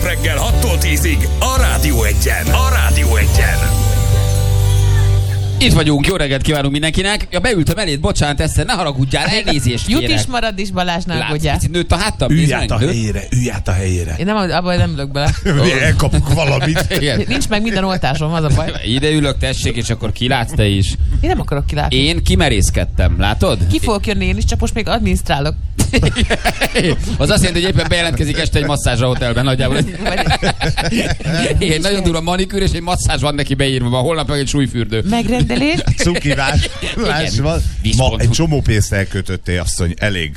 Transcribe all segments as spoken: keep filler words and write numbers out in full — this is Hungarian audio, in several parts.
reggel hattól tízig a Rádió Egyen. A Rádió Egyen. Itt vagyunk, jó reggelt kívánunk mindenkinek. Ja, beültem eléd, bocsánat, Eszter, ne haragudjál, elnézést kérek. Jut is, marad is, Balázsnál, Látsz, ugye? picit nőtt a háttam. Ülj át a helyére, ülj át a helyére. Én nem, abban nem ülök bele. Elkapok valamit. Igen. Nincs meg minden oltásom, az a baj. Ide ülök, tessék, és akkor kilátsz te is. Én nem akarok kilátni. Én kimerészkedtem, látod? Ki fogok jönni én is, csak most még adminisztrálok. Az azt jelenti, hogy éppen bejelentkezik este egy masszázs a hotelben nagyjából. Igen, nagyon durva manikűr, és egy masszázs van neki beírva, holnap meg egy súlyfürdő. Megrendelés. Cuki, más, más van. Ma egy csomó pénzt elkötöttél, asszony, elég.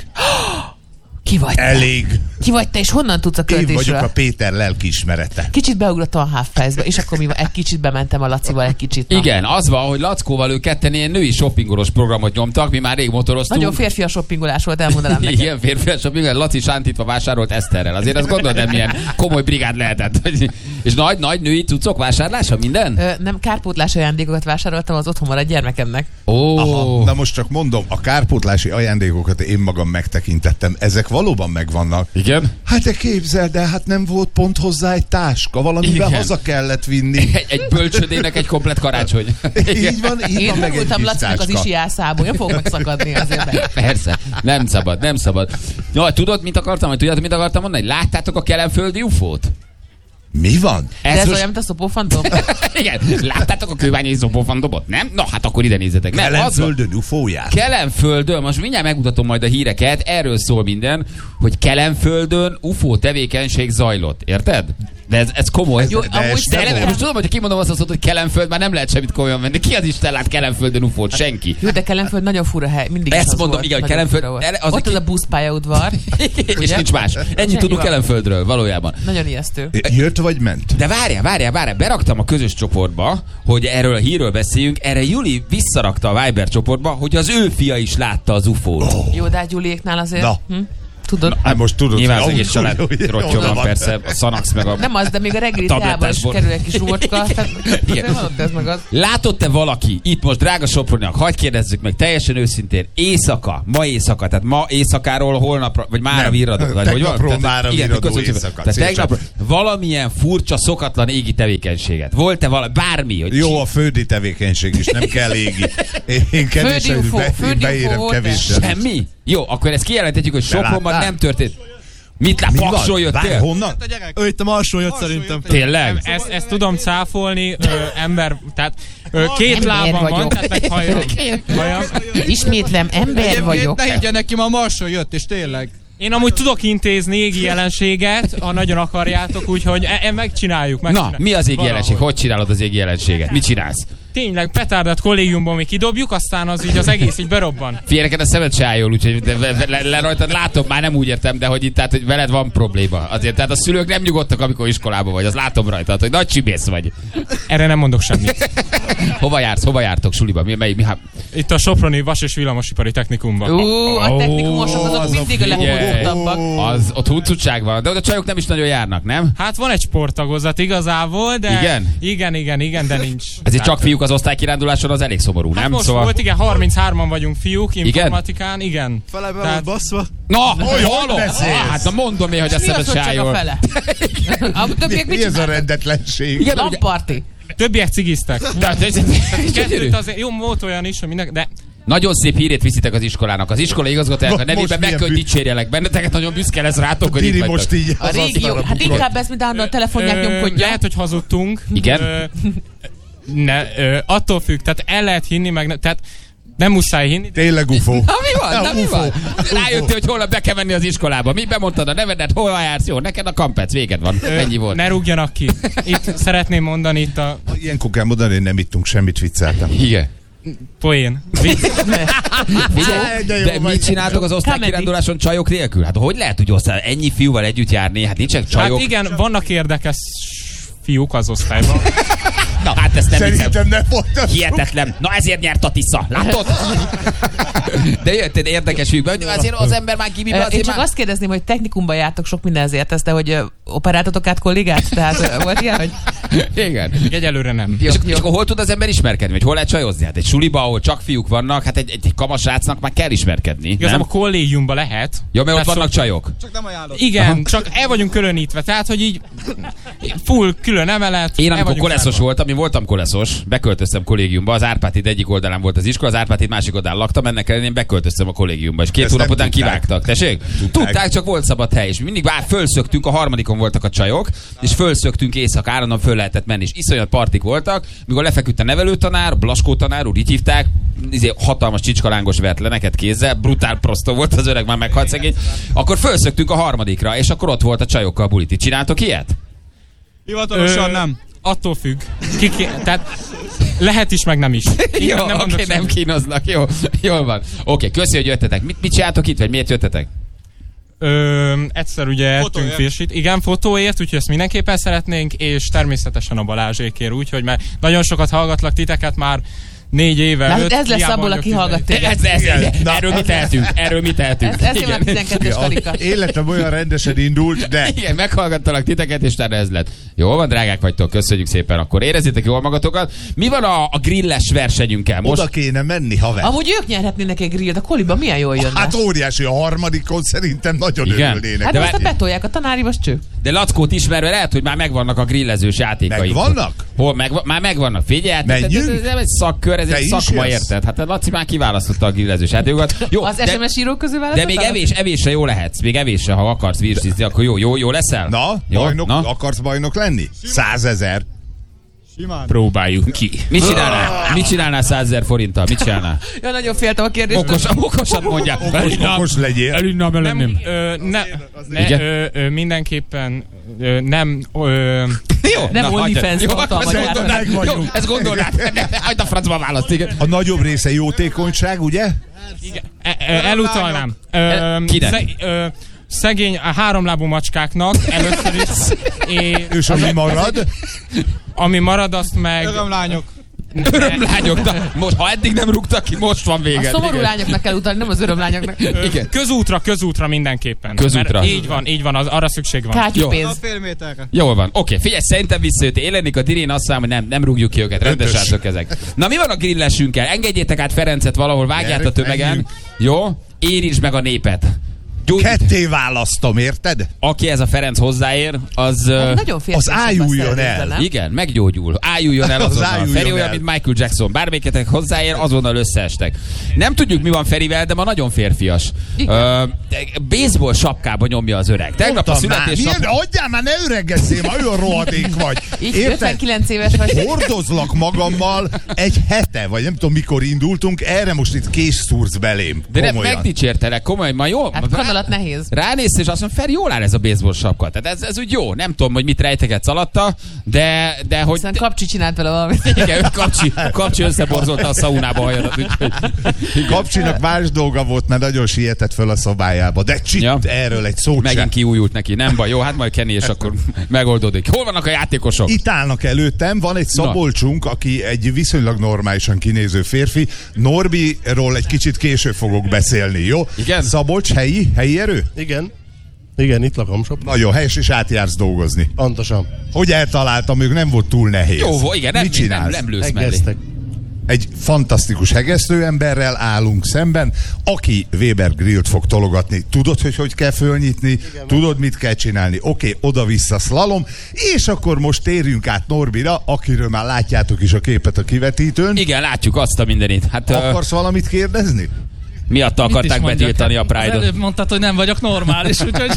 Ki vagy te? Elég. Ki vagy te, és honnan tudsz a Én vagyok költésről? a Péter lelkiismerete. Kicsit beugrottam a Half-Price-ba, és akkor mi van? Egy kicsit bementem a Lacival, egy kicsit. Na. Igen, az van, hogy Lackóval ők ketten ilyen női shoppingolós programot nyomtak, mi már rég motoroztunk. Nagyon férfi a shoppingolás volt, elmondanám neked. Igen, férfi a shoppingolás, Laci sántítva vásárolt Eszterrel. Azért azt gondolod, nem milyen komoly brigád lehetett. És nagy, nagy női cuccok vásárlása, minden? Ö, nem, kárpótlás ajándékokat vásároltam az otthon maradt gyermekemnek. Ó. Aha, na most csak mondom, a kárpótlási ajándékokat én magam megtekintettem. Ezek valóban megvannak. Igen? Hát te képzeld, de hát nem volt pont hozzá egy táska, valamiben Igen. haza kellett vinni. Egy, egy bölcsödének egy komplet karácsony. Így van, így Én van, meg egy voltam kis Lacinak az táska. isi elszábolja, fog megszakadni azért. Persze, nem szabad, nem szabad. Jó, tudod, mit akartam, vagy tudjátok, mit akartam mondani? Láttátok a kelenföldi ufót? Mi van? De ez most- olyan, mint a szopófantom? Igen, láttátok a kőványai szopófandobot, nem? Na, hát akkor ide nézzetek. Nem, az van. Kelenföldön ufóját? Kelenföldön, most mindjárt megmutatom majd a híreket, erről szól minden, hogy Kelenföldön ufó tevékenység zajlott, érted? De ez, ez komoly. Jó, De amúgy ez De nem eleve, volt. most tudom, hogy kimondom azt a szót, hogy Kelenföld, már nem lehet semmit komolyan venni. Ki az Isten lát Kelenföldön ufót? Senki. Jó, de Kelenföld nagyon fura hely. Mindig Ezt is az mondom, volt. igen, hogy Nagyon Kelenföld- fura volt. ele- az Ott a az ki- a buszpályaudvar. És Ugye? nincs más. Ennyit Semmi tudunk van. Kelenföldről, valójában. Nagyon ijesztő. Jött vagy ment? De várjál, várjál, várjál, beraktam a közös csoportba, hogy erről a hírről beszéljünk, erre Juli visszarakta a Viber csoportba, hogy az ő fia is látta az ufót. Oh. Jó, de hát Gyuliéknál azért. Na. Hm? Tudod? Hát most tudod, Nyilván az hogy egész család hogy- hogy- rottya oda van, van. persze, a Szanax meg a... Nem az, de még a reggeli Tablettás teában is bor. kerül egy kis rócska. Igen. Van ott ez meg az. Látott-e valaki, itt most drága Soproniak, hagyd kérdezzük meg teljesen őszintén, éjszaka, ma éjszaka, tehát ma éjszakáról holnapra, vagy mára Nem, virradó, vagy hogy van? tegnapról Tehát- mára igen, virradó köszönjük szépen. éjszaka, Tehát szívesen. tegnapról valamilyen furcsa, szokatlan égi tevékenységet. Volt-e valami, bármi? Hogy Jó, a földi tevékenység is, nem kell égi. Én kevésen Földi ufó, be, földi beérem ufó volt-e? kevésen. semmi? Jó, akkor ezt kijelenthetjük, hogy Sopronban láttál? nem történt. Mit lát, Mi van? Paksról Várj, jöttél? honnan? Ő itt a Marsról jött szerintem. Tényleg? Ezt, ezt tudom cáfolni, ö, ember, tehát ö, két Ember lábam van, vagyok. tehát meg hajam. hajam. Ismétlem, ember vagyok. Ne higgyen neki, ma a Marsról jött, és tényleg. Én amúgy tudok intézni égi jelenséget, ha nagyon akarjátok, úgyhogy e- e- megcsináljuk, Na, megcsináljuk. mi az égi Valahogy. jelenség? Hogy csinálod az égi jelenséget? Mit csinálsz? Tényleg, petárdat kollégiumban mi kidobjuk, aztán az így az egész így berobban. Figyelj, neked a szemed se áll jól, úgyhogy de, le, le, le rajtad látom, már nem úgy értem, de hogy itt tehát, hogy veled van probléma. Azért, tehát a szülők nem nyugodtak, amikor iskolában vagy, az látom rajtad, hogy nagy csibész vagy. Erre nem mondok semmit. Hova jársz, hova jártok suliba? Mi, mely, mi, hát, Itt a Soproni Vas- és Villamosipari Technikumban. Ú, a technikumosok azok azok mindig a legfontosabbak. az ott huncutság van, de oda csajok nem is nagyon járnak, nem? Hát van egy sporttagozat igazából, de... Igen? Igen, igen, igen, de nincs. Ezért csak Tehát- fiúk az osztálykiránduláson, az elég szomorú, Hát nem? most volt, igen, harminchárman vagyunk fiúk, informatikán, igen. Fele be Tehát- volt baszva. Na, Hogy hallom? beszélsz? Hát na mondom én, hogy a Mi az, szemed hogy se áll csak a jól. fele? A többiek Mi mit ez a csináltak? rendetlenség? Igen, ugye, Lamparti. Többiek cigiztek. tehát ez- gyönyörű. Kettőt azért, jó, volt olyan is, hogy mindenki, de Nagyon szép hírét viszitek az iskolának. Az iskola igazgatójának a Most nevében meg milyen kell, hogy bü- dicsérjelek benneteket, nagyon büszke lesz rátok, hogy itt Diri vagytok. most így A az régió. asztalra Hát bukrott. inkább ezt, mint állandóan a telefonját ö, nyomkodja. lehet, hogy hazudtunk. Igen? Ö, ne, ö, attól függ, tehát el lehet hinni, meg ne, tehát nem muszáj hinni. De Tényleg ufó. Na mi van? Na mi Ufó. van? Rájöttél, hogy holnap be kell menni az iskolába. Mi bemondtad a nevedet, hol jársz? Jó, neked a kampec, véged van. ö, Ennyi volt. Ne rúgjanak ki. Itt szeretném mondani itt a Ilyenkor kell mondani, hogy nem ittunk semmit, vicceltem. Igen. poén. Vicc. Figyelj, de jó de vagy. mit csináltok az osztálykiránduláson csajok nélkül? Hát hogy lehet úgy osztály, ennyi fiúval együtt járni? Hát nincsenek csajok. Hát igen, vannak érdekes fiúk az osztályban. Na, hát ezt nem Szerintem hiszem. nem folytassuk. Hihetetlen. Na ezért nyert a Tisza. Látod? De jöttél érdekes ügyben, hogy azért az ember már kibibe Én azért csak már... azt kérdezném, hogy technikumban jártok sok mindenhez ezt, de hogy ö, operáltatok át kollégát? Tehát ö, volt ilyen, hogy... Igen. Egyelőre nem. Jó, És, jó. és akkor hol tud az ember ismerkedni? Vagy hol lehet csajozni? Hát egy suliba, ahol csak fiúk vannak, hát egy, egy kamasrácnak már kell ismerkedni. Igazából Nem? a kollégiumban lehet. Ja, mert ott Tehát vannak szó- csajok. Igen, csak el vagyunk különítve, tehát, hogy így full külön emelet. Én el amikor vagyunk koleszos zárva. voltam, én voltam koleszos, beköltöztem kollégiumba, az Árpád egyik oldalán volt az iskola, az Árpád másik oldalán laktam, ennek ellenére én beköltöztem a kollégiumba, és két Ezt hónap nem után tudták. kivágtak. Tessék? Tudták. Tudták, csak volt szabad hely, és mi mindig bár fölszöktünk, a harmadikon voltak a csajok, és fölszöktünk éjszaka, állandóan föl lehetett menni, és iszonyat partik voltak, mikor lefeküdt a nevelőtanár, Blaskó tanár úr, így hívták, izé, hatalmas csicskalángos vert le neked kézzel, brutál prostó volt az öreg, már meghalt szegény, akkor fölszöktünk a harmadikra, és akkor ott volt a csajokkal bulit. Itt csináltok ilyet? Hivatalosan Ö, nem. Attól függ. Ki, ki, tehát lehet is, meg nem is. Jó, nem oké, mondok nem semmit. kínoznak, jó, jól van. Oké, köszi, hogy jöttetek. Mit, mit csináltok itt, vagy miért jöttetek? Ö, egyszer ugye ettünk Fotóért. firsit. Igen, fotóért, úgyhogy ezt mindenképpen szeretnénk, és természetesen a Balázsékért, úgyhogy mert nagyon sokat hallgatlak titeket már négy éve. Na, öt, ez lesz hiába abból, vagyok aki tizenegy. hallgat téged. Ez, ez, ez, Na, erről mit tehetünk? Erről mit tehetünk? Ez, ezért már tizenkettes karika. Életem olyan rendesen indult, de Igen, meghallgattalak titeket, és utána ez lett. Jól van, drágák vagytok, köszönjük szépen. Akkor érezzétek jól magatokat. Mi van a, a grilles versenyünkkel most? oda kéne menni, haver. Amúgy ők nyerhetnének egy grillt, a koliba milyen jól jönne. Hát óriási, a harmadikon szerintem nagyon Igen. örülnének. Hát de most vár- a betolják a tanári, most cső. De Lackót ismerve lehet, hogy már megvannak a grillezős játékaink. Megvannak? Hol? Meg, már megvannak. Figyelj, hát ez, Menjünk? ez, ez nem egy szakkör, ez Te egy is szakma, jössz? érted? Hát a Laci már kiválasztotta a grillezős játékokat. Jó, Az de, es em es írók közül de választottál? még evés, evésre jó lehetsz. Még evésre, ha akarsz virsizni, akkor jó, jó, jó leszel? Na, jó? bajnok, Na? akarsz bajnok lenni? Százezer. Simán. Próbáljuk ki. Mit csinálnál? Mit csinálnál százezer forinttal? Mit csinálnál? Ja, nagyon féltem a kérdést. Okos, okosan mondja. Okos, okos legyél. Elinnám Nem, elenném. ö, ne, Igen? ne, ö, ö, mindenképpen ö, nem ö, Jó, Nem na, OnlyFans hagyjad. Jó, tartalma akkor ezt gyártó. gondolnád, Meg jó, vagyunk. ezt gondolnád. Hagyd a francba a választ, igen. A nagyobb része jótékonyság, ugye? igen, e, e, elutalnám. Ö, Kinek? sze, ö, szegény a háromlábú macskáknak először is. És És ami marad? ami marad, azt meg... Örömlányok. Örömlányok, na, most, ha eddig nem rúgtak ki, most van A vége. szomorú Igen. lányoknak kell utalni, nem az örömlányoknak. Igen. Közútra, közútra mindenképpen. Közútra. Mert így van, így van, az, arra szükség van. A Kátyúpénz. fél méterre. Jól van. Oké, figyelj, szerintem visszajött. Élenik a dirén, azt mondom, hogy nem, nem rúgjuk ki őket. Rendes Ötös. srácok ezek. Na mi van a grillesünkkel? Engedjétek át Ferencet valahol, vágját a Gyerünk, tömegen. menjünk. Jó? Érintsd meg a népet. Gyógy... Ketté választom, érted? Aki ez a Ferenc hozzáér, az... ö, Nagyon féltem. Az ájuljon el. Igen, meggyógyul. Ájuljon el Az azonnal. ájuljon Feri olyan, el. mint Michael Jackson. Bármelyiket hozzáér, azonnal összeestek. Nem tudjuk, mi van Ferivel, de ma nagyon férfias. Ö, baseball sapkába nyomja az öreg. Tegnap a Mondtam már, születésnap... milyen, adjál már, ne öregezzél, már olyan rohadék vagy. Így Érted? ötvenkilenc éves vagy. Hordozlak magammal egy hete, vagy nem tudom mikor indultunk, erre most itt kés szúrsz belém. De nem, Komolyan. megdicsértelek, komolyan, ma jó? Hát kanalat nehéz. Ránézsz, és azt mondom, Feri, jól áll ez a baseball sapka. Tehát ez, ez úgy jó. Nem tudom, hogy mit rejtegetsz alatta, de, de hogy... Aztán Kapcsi csinált vele valamit. Igen, ő kapcsi, kapcsi összeborzolta a szaunába a hajadat. Úgyhogy... Kapcsinak más dolga volt, mert nagyon sietett föl a szobájába. De csit, Ja. erről egy szót Megint sem. kiújult neki. Nem baj, jó, hát majd Kenny, és akkor megoldódik. Hol vannak a játékosok? Itt állnak előttem, van egy Szabolcsunk, aki egy viszonylag normálisan kinéző férfi. Norbiról egy kicsit később fogok beszélni, jó? Igen? Szabolcs, helyi, helyi erő? Igen. Igen, itt lakom sok. Nagyon helyes, és átjársz dolgozni. Pontosan. Hogy eltaláltam, ők nem volt túl nehéz. Jó, igen, nem, Mit nem, csinálsz? nem lősz mellé. Egeztek. Egy fantasztikus hegesztő emberrel állunk szemben, aki Weber grillt fog tologatni. Tudod, hogy hogy kell fölnyitni? Igen, tudod, mit kell csinálni? Oké, okay, oda-vissza szlalom, és akkor most térjünk át Norbira, akiről már látjátok is a képet a kivetítőn. Igen, látjuk azt a mindenit. Hát, Akarsz valamit kérdezni? miatta akarták betiltani a Az Pride-ot. előbb mondtad, hogy nem vagyok normális, úgyhogy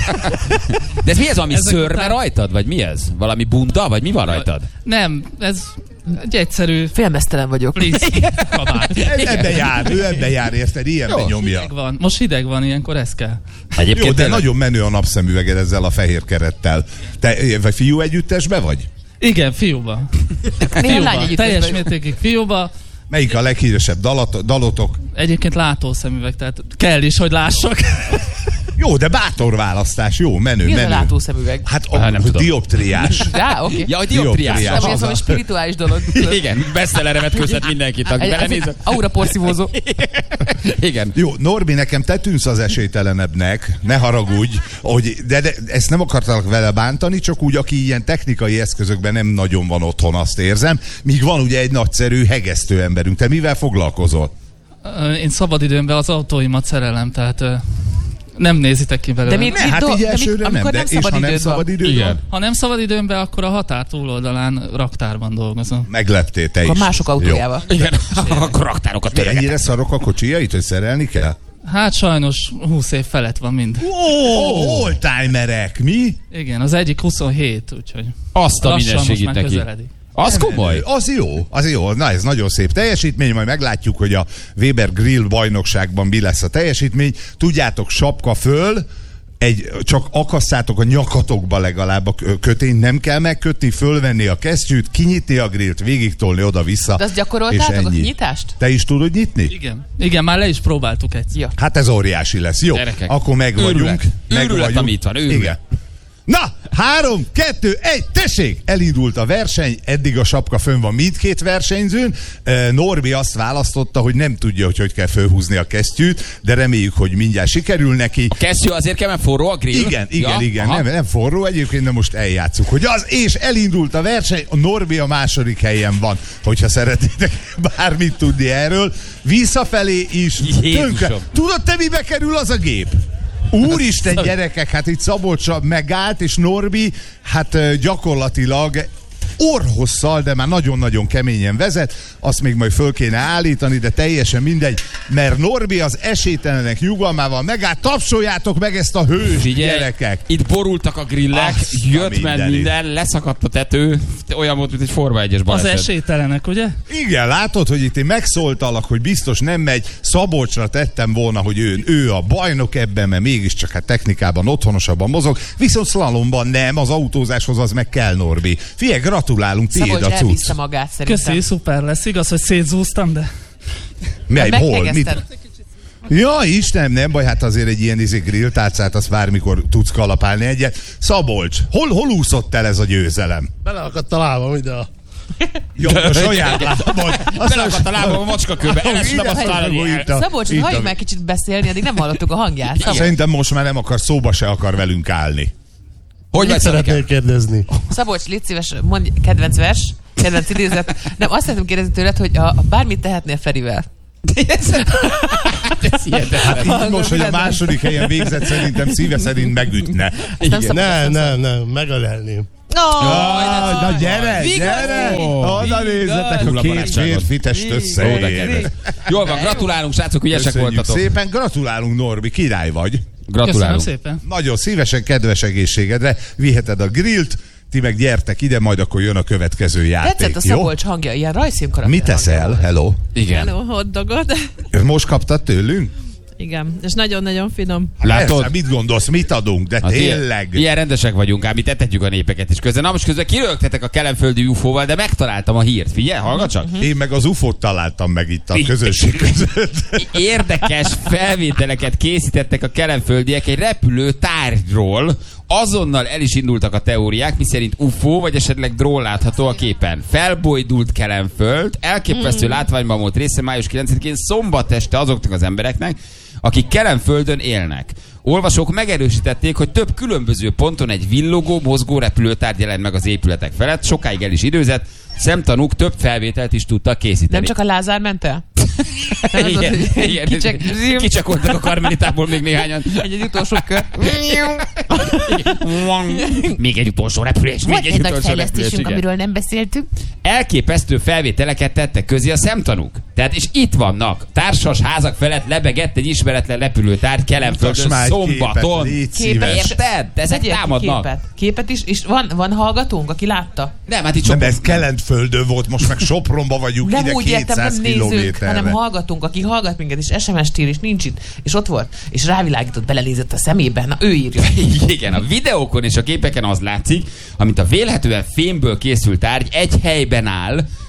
De ez mi ez, ami Ezek szörme után- rajtad? Vagy mi ez? Valami bunda? Vagy mi van rajtad? nem, ez egy egyszerű Félmeztelen vagyok. please kabát. Ebbe jár, ő ebbe jár, érted? Ilyenben Jó, nyomja. Hideg van. Most hideg van, ilyenkor ez kell. Egyébként Jó, de tényleg? nagyon menő a napszemüveged ezzel a fehér kerettel. Te vagy fiú együttesbe vagy? Igen, fiúba. Néha lány Fiúba. együtt Teljes közben. mértékig fiúba. Melyik a leghíresebb dalat, dalotok? Egyébként látószemüveg, tehát kell is, hogy lássak. Jó, de bátor választás, jó, menő, Mi az a menő. látószemüveg? Hát Ah, a, nem a tudom. dioptriás. Rá, oké. Ja, a dioptriás. Dioptriás. Nem, ez az valami a- spirituális dolog. Igen, bestsellerre vetközhet mindenkit, aki Egy- ez belenéz. egy aura porszívózó. Igen. Jó, Norbi, nekem te tűnsz az esélytelenebbnek, ne haragudj, hogy, de, de ezt nem akartalak vele bántani, csak úgy, aki ilyen technikai eszközökben nem nagyon van otthon, azt érzem, míg van ugye egy nagyszerű hegesztő emberünk. Te mivel foglalkozol? Ö, Én szabadidőmben az autóimat szerelem, tehát ö, nem nézitek ki belőle. De mi- Ne, hát do- így de mi- elsőre nem, amikor de nem és szabad ha nem időd van. szabad időd Igen. van, Ha nem szabadidőmben, akkor a határ túloldalán raktárban dolgozom. megleptél te is. A mások autójával. Igen, akkor raktárokat Jó. törögettek. Ennyire szarok a kocsijait, hogy szerelni kell? Hát sajnos húsz év felett van mind. Ó, oldtimerek, mi? Igen, az egyik huszonhét, úgyhogy Azt a lassan minden most segít már neki. közeledik. Az komoly. Az jó, az jó. Na, ez nagyon szép teljesítmény, majd meglátjuk, hogy a Weber Grill bajnokságban mi lesz a teljesítmény. Tudjátok, sapka föl, egy, csak akasszátok a nyakatokba legalább a kö- kötényt, nem kell megkötni, fölvenni a kesztyűt, kinyitni a grillt, végigtolni oda-vissza. De azt és gyakoroltátok, a ennyi. nyitást? Te is tudod nyitni? Igen. Igen, már le is próbáltuk egyszer. Ja. Hát ez óriási lesz. Jó, Gyerekek. akkor meg vagyunk. Őrület. Meg Őrület, vagyunk. ami itt van, őrület. Igen. Na, három, kettő, egy, tessék! Elindult a verseny, eddig a sapka fönn van mindkét versenyzőn. Eh, Norbi azt választotta, hogy nem tudja, hogy hogy kell fölhúzni a kesztyűt, de reméljük, hogy mindjárt sikerül neki. A kesztyű azért kell, mert forró a grill? Igen, igen, Ja? igen, Aha. nem, nem forró egyébként, de most eljátszuk, hogy az, és elindult a verseny, a Norbi a második helyen van, hogyha szeretnétek bármit tudni erről. Visszafelé is. Jézusom. Tönkre. Tudod te, mibe kerül az a gép? Úristen, gyerekek, hát itt Szabolcs megállt, és Norbi, hát ö, gyakorlatilag orrhosszal, de már nagyon-nagyon keményen vezet, azt még majd föl kéne állítani, de teljesen mindegy, mert Norbi az esélytelenek nyugalmával megállt, tapsoljátok meg ezt a hős, Figyelj, gyerekek! itt borultak a grillek, Azt a jött ment mindenit. minden, leszakadt a tető, olyan volt, mint egy Forma egyes Az baleset. esélytelenek, ugye? Igen, látod, hogy itt én megszóltalak, hogy biztos nem megy, Szabolcsra tettem volna, hogy ő, ő a bajnok ebben, mert mégiscsak hát technikában otthonosabban mozog, viszont szlalomban nem, az autózáshoz az meg kell, Norbi. Figyelj, gratulálunk, tiéd Szabolcs a cucc. elviszte magát szerintem. Köszi, szuper lesz. Igaz, hogy szétzúztam, de Mely, hol, mit? Meghegezted. Ja, Istenem, nem baj, hát azért egy ilyen izé grilltárcát, azt bármikor tudsz kalapálni egyet. Szabolcs, hol, hol úszott el ez a győzelem? Beleakadt a lábam ide a... Jó, a saját lábad. Belakadt a lábam a macskakőbe, elestem a sztára. Szabolcs, hogy halljuk meg kicsit beszélni, addig nem hallottuk a hangját. Szabolcs, Szerintem most már nem akar, szóba se akar velünk állni. Hogy Mit vagy szeretnél kérdezni? Szabolcs, légy szíves, mondj kedvenc vers, kedvenc idézet. Nem, azt szeretném kérdezni tőled, hogy a, a bármit tehetnél Ferivel. Ez hihetetlen. Így most, hogy a második helyen végzett, szerintem szíve szerint megütne. Ezt nem Igen. szabad- Nem, nem, nem, megölelném. Oh, Ah, na gyere, Vigasz, gyere! Vigasz, Oda nézzetek, a Nulla két barátságot. férfi test Oda összeér. kedves. Jól van, gratulálunk, srácok, ügyesek Köszönjük voltatok. szépen, gratulálunk, Norbi, király vagy. köszönöm Gratulálunk. szépen. Nagyon szívesen, kedves egészségedre viheted a grillt, ti meg gyertek ide, majd akkor jön a következő játék. Tetszett a Jó? Szabolcs hangja, ilyen rajzfilm karakter. Mit teszel? hangja. Hello. Igen. Hello, hotdogot. Most kaptad tőlünk? Igen, és nagyon-nagyon finom. Látod? Persze, mit gondolsz, mit adunk, de Hát tényleg. Ilyen, ilyen rendesek vagyunk, ám mi tetetjük a népeket is közben. Na most közben kirögtetek a kelenföldi u f o-val, de megtaláltam a hírt. Figyelj, hallgat csak! Én meg az ufót találtam meg itt a Igen. közösség között. Érdekes felvételeket készítettek a kelenföldiek egy repülő tárgyról. Azonnal el is indultak a teóriák, miszerint u f o vagy esetleg drón látható a képen. Felbojdult Kelenföld, elképesztő mm. látványban volt része május kilencedikén szombat este azoknak az embereknek, akik Kelenföldön élnek. Olvasók megerősítették, hogy több különböző ponton egy villogó, mozgó repülőtárgy jelent meg az épületek felett, sokáig el is időzett, szemtanúk több felvételt is tudtak készíteni. Nem csak a Lázár ment el? Nem az, Igen, hogy igen. kicsek- Kicsakoltak a Karmelitából még néhányan. Egy, egy utolsó kör. Még egy utolsó repülés, még Volt egy egy nagy utolsó repülés. fejlesztésünk, igen. amiről nem beszéltünk. Elképesztő felvételeket tettek közé a szemtanúk. Tehát és itt vannak. Társas házak felett lebegett egy ismeretlen repülőtárgy Kelenföldön Mutasd már egy szombaton. képet, légy Képet. szíves. Érted? Ezek Tegyél ki támadnak. Képet. Képet is, és van, van hallgatónk, aki látta. Nem, hát itt Nem, sok... ez Kelenföldön volt, most meg Sopronba vagyunk, Nem ide úgy értem, kétszáz nem nézők, kilométerre. hanem hallgatónk, aki hallgat minket, és es em es-t ír, és nincs itt, és ott volt, és rávilágított, belenézett a szemébe, na ő írja. Igen, a videókon és a képeken az látszik, amint a vélhetően fémből készült tárgy egy helyben áll,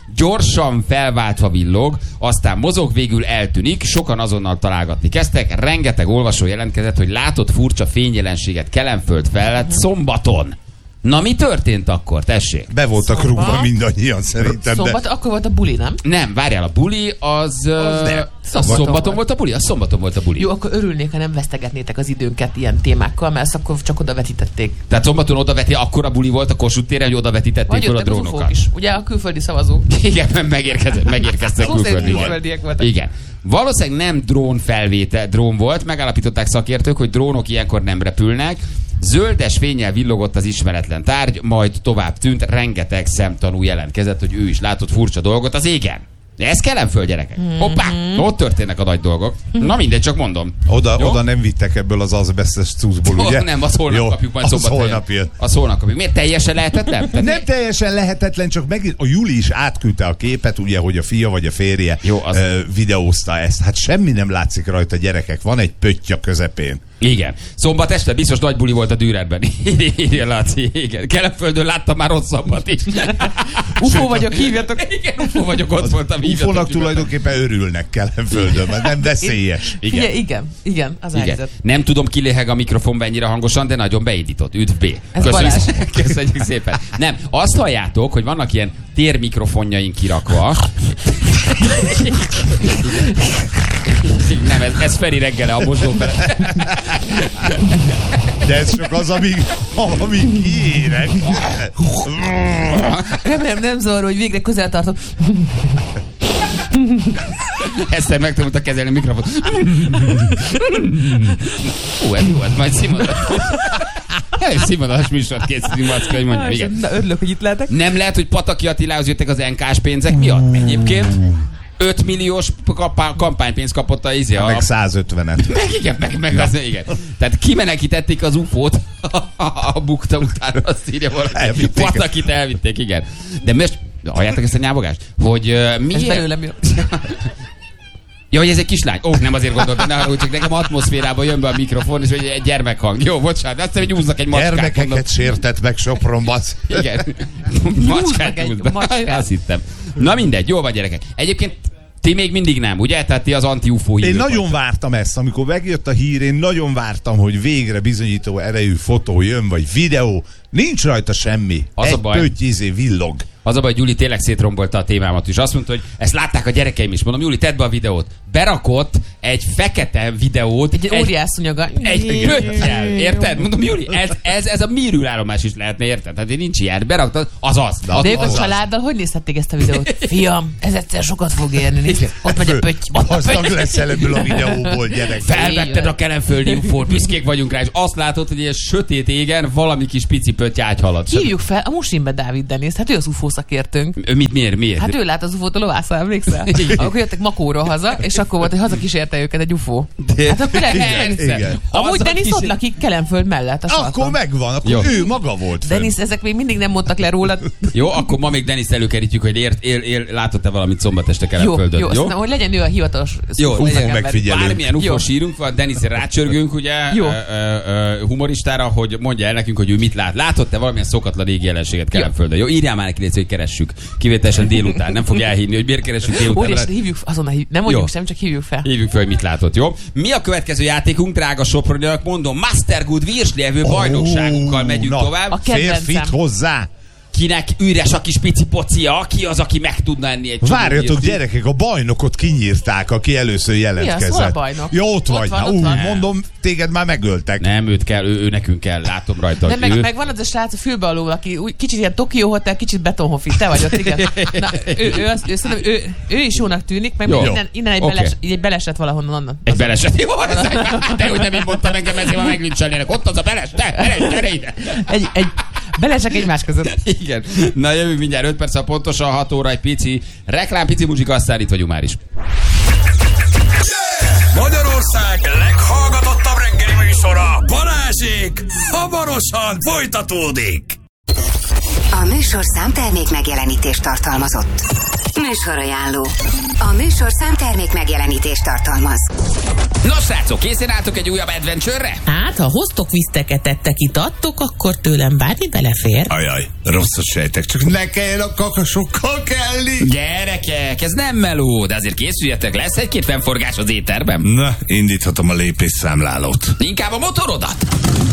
gyorsan felváltva villog, aztán mozog, végül eltűnik, sokan azonnal találgatni kezdtek, rengeteg olvasó jelentkezett, hogy látott furcsa fényjelenséget Kelenföld felett szombaton. Na, mi történt akkor? Tessék. Be voltak Szombat? rúgva mindannyian szerintem. Szombat, De... akkor volt a buli, nem? Nem, várjál, a buli az... Az uh, nem. az szombaton, szombaton volt a buli? Az szombaton volt a buli. Jó, akkor örülnék, ha nem vesztegetnétek az időnket ilyen témákkal, mert ezt akkor csak oda vetítették. Tehát szombaton odaveti, akkor a buli volt a Kossuth téren, hogy oda vetítették Vagy fel a jöttek az ufók drónokat. is. Ugye a külföldi szavazók. Igen, megérkezett, megérkeztek Szó szerint külföldiek. külföldiek voltak. Igen. Valószínűleg nem drón felvétel, drón volt, megállapították szakértők, hogy drónok ilyenkor nem repülnek. Zöldes fénnyel villogott az ismeretlen tárgy, majd tovább tűnt, rengeteg szemtanú jelentkezett, hogy ő is látott furcsa dolgot az égen. De ez Kelenföld, gyerekek. Hoppá, ott történnek a nagy dolgok. Na mindegy, csak mondom. Oda, Jó? oda nem vittek ebből az azbesztes cuccból, ugye? Nem, az holnap Jó, kapjuk majd az szombaton. holnap jön. Az holnap kapjuk. Miért teljesen lehetetlen? Tehát Nem teljesen lehetetlen, csak megint a Juli is átküldte a képet, ugye, hogy a fia vagy a férje Jó, az- ö, videózta ezt. Hát semmi nem látszik rajta, gyerekek. Van egy pötty a közepén. Igen. Szombat este biztos nagy buli volt a Dürerben. Igen, Laci. Igen. Kelenföldön láttam már rosszabbat is. Ufó vagyok, hívjatok. Igen, ufó vagyok, ott voltam. ufónak hívjatok, tulajdonképpen örülnek Kelenföldön, mert nem veszélyes. Igen. Igen, igen, igen, az a Igen. helyzet. Nem tudom, ki léheg a mikrofonban ennyire hangosan, de nagyon beindított. Üdv B. Ez Köszönjük, Balázs. szépen. Köszönjük szépen. Nem, azt halljátok, hogy vannak ilyen térmikrofonjaink kirakva. Nem, ez, ez Feri reggele, a mosdófele. De ez csak az, amíg, amíg kiérek. Remélem nem zavar, hogy végre közel tartom. Eszter megtanulta kezelni a mikrofont. Hú, ez jó, ez majd színvonalas. Elég színvonalas műsort készítünk, Macka, hogy mondjam, igen. Na, örülök, hogy itt lehetek. Nem lehet, hogy Pataki Attilához jöttek az en ká-s pénzek miatt? Egyébként öt milliós kapá- kampánypénzt kapott a izé. A... Meg százötvenet. Meg igen, meg, meg az, igen. Tehát kimenekítették az ufót a bukta után, azt írja valaki. Elvitték. Patakit elvitték, igen. De most, halljátok ezt a nyábogást? Hogy uh, Ez miért... belőlem jön. Ja, hogy ez egy kislány. Ó, nem azért gondoltam, ne haragudj, csak nekem atmoszférában jön be a mikrofon, és hogy egy gyermekhang. Jó, bocsánat, azt hiszem, hogy húznak egy macskát. Gyermekeket mondom. sértett meg Sopronban. Igen. Húznak Macskát egy húznak. macskát. Azt hittem. Na mindegy, jó van, gyerekek. Egyébként ti még mindig nem, ugye? Tehát ti az anti-ufó Én hívők nagyon vagytok. vártam ezt, amikor megjött a hír, én nagyon vártam, hogy végre bizonyító erejű fotó jön, vagy videó. Nincs rajta semmi. Az a Egy baj. pötty izé villog. Az a baj, Gyuri tényleg szétrombolta a témámat is. Azt mondta, hogy ezt látták a gyerekeim is. Mondom, Gyuri, tedd be a videót. Berakott egy fekete videót. Egy, egy óriás szunyaga. Egy pöttyel, érted? Mondom, Júli, ez, ez, ez a műrűlállomás is lehetne, érted? Tehát nincs ilyen. Beraktad, az az. az, De ők az, a az. családdal hogy nézhették ezt a videót? Fiam, ez egyszer sokat fog érni. Nézd, ott megy a pötty. ott a Gazdag pötty. leszel ebből a videóból, gyerek. Felvetted a kelenföldi ufót, büszkék vagyunk rá, és azt látod, hogy ilyen sötét égen valami kis pici pötty ágyhalad. Hívjuk fel a Musimbe Dávid Deniszt. Hát ő az ufó szakértőnk. Ő Mit, miért, miért? Hát ő lát az ufót a lovászal, emlékszel? Igen. Akkor jöttek Makóról haza, és akkor volt, hogy hazakísérte őket egy ufó. De- Hát akkor lehet, Igen, igen. Amúgy Azzal Denis kis- ott lakik Kelenföld mellett a Akkor sarkon. megvan, akkor Jó. ő maga volt fenn. Denis, ezek még mindig nem mondtak le rólad. Jó, akkor ma még Deniszt előkerítjük, hogy ért, él, él, látott-e valamit szombat este Jó, Kelenföldön. jó, aztán, hogy legyen ő a hivatalos Jó, ufó legyen szakember. megfigyelő. Bármilyen Jó. ufós sírunk van, Denisre rácsörgünk, ugye, Jó. ö, ö, ö, humoristára, hogy mondja el nekünk, hogy ő mit lát. Látott-e valamilyen szokatlan égi jelenséget Kelenföldön? Jó, írjál már neki, légy, hogy keressük. Kivételesen délután. Nem fogja elhinni, hogy miért keressük délután. Úr, és mert- hívjuk, azonnal hívjuk. Nem mondjuk Jó. sem, csak hívjuk fel. Hívjuk fel, hogy mit látott, jó? Mi a következő játékunk, drága Soproniak? Mondom, Mastergood Virsli bajnokságunkkal megyünk na, tovább. A kedvencem. Férfit hozzá. Kinek üres a kis pici pocia, ki az, aki meg tudna enni egy csomó Várjatok, virslit? gyerekek, a bajnokot kinyírták, aki először jelentkezett. Hol a bajnok? Ja, ott, Ott vagy. van, Na, ott ú, van. mondom, téged már megöltek. Nem, őt kell, ő, ő nekünk kell, látom rajta, Nem, hogy meg, ő... meg van az a srác a fülbealul, aki úgy, kicsit ilyen Tokyo Hotel, kicsit Betonhoffi. Te vagy ott, igen. Na, ő, ő, az, ő, ő, ő, ő is jónak tűnik, meg Jó. innen, innen egy, Oké. beles, egy beleset valahonnan onnan. Egy beleset. Jó, van, ez egy- te, hogy nem így mondtam engem, ezért már meglincselnének. Ott az a beles, te, gyere, gyere ide. Egy, egy belesek egymás között. Igen. Na jövünk mindjárt öt perc, pontosan hat óra, egy pici reklám, pici muzsika, aztán itt vagyunk már is. Magyarország leghallgatottabb reggeli műsora, Balázsék, hamarosan folytatódik. A műsorszám termék megjelenítést tartalmazott. Műsorajánló. A műsorszám termék megjelenítést tartalmaz. Na srácok, készen álltok egy újabb adventure-re? Hát, ha hoztok, viszteket, ettek, itt adtok, akkor tőlem bármi belefér. Ajaj, rosszat sejtek, csak ne kelljen a kakasokkal kelni. Gyerekek, ez nem meló, de azért készüljetek, lesz egy-két fennforgás az étterben. Na, indíthatom a lépésszámlálót. Inkább a motorodat.